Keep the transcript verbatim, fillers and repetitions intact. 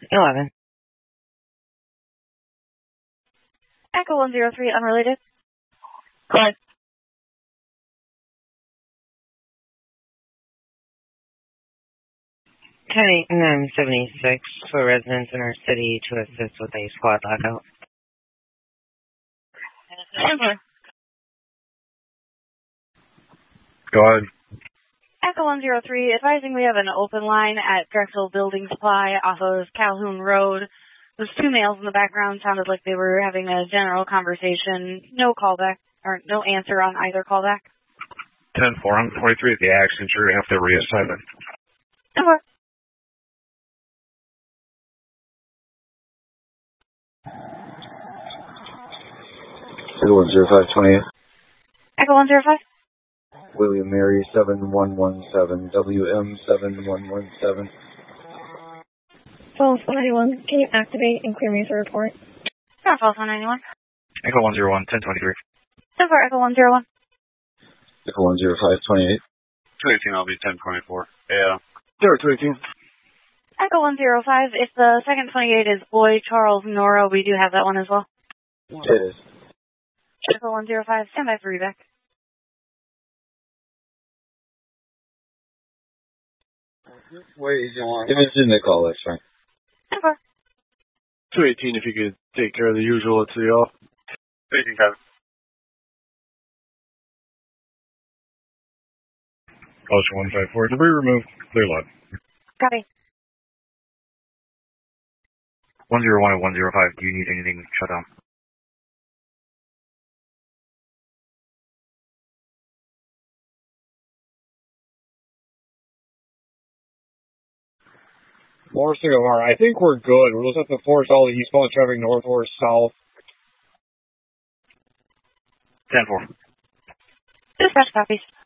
eleven. Echo one zero three, unrelated. Go ahead. ten eight nine seventy-six for residents in our city to assist with a squad lockout. Go ahead. Echo one zero three, advising we have an open line at Drexel Building Supply off of Calhoun Road. Those two males in the background sounded like they were having a general conversation. No callback, or no answer on either callback. ten four, I'm twenty-three at the accident. You're going to have to reassignment. Okay. Echo one zero five twenty-eight. Echo one zero five. William Mary seven one one seven, W M seven one one seven. False one ninety-one, can you activate and clear me for report? Sure, False one ninety-one. Echo one zero one, ten twenty-three. ten four, Echo one zero one. Echo one zero five twenty-eight. two eighteen, I'll be ten twenty-four. Yeah. Zero two eighteen. Echo one zero five, if the second twenty-eight is Boy, Charles, Nora, we do have that one as well. It is. Echo one zero five, stand by for reback. Wait, you want? Give us in the call, that's fine. ten four. two eighteen, if you could take care of the usual at City Hall. eighteen, Kevin. Ocean one five four, debris removed. Clear load. Copy. one zero one and one zero five, do you need anything shut down? Morris Omar, I think we're good. We'll just have to force all the eastbound traffic north or south. ten four. Dispatch copies.